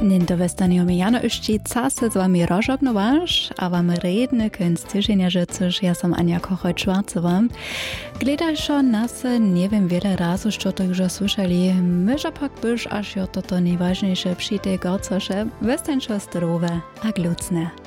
To westaniemy Jano Uščica se z wami rozognowasz, a wam redny kęs tyżenia życzysz. Ja sam Ania Kochoj-Czwarcowa. Gledajszo nas nie wiem wiele razy, co to już słyszeli. Myże pak byś aż jo to najważniejsze przy tej gorcosze westańszo zdrowe a glucne.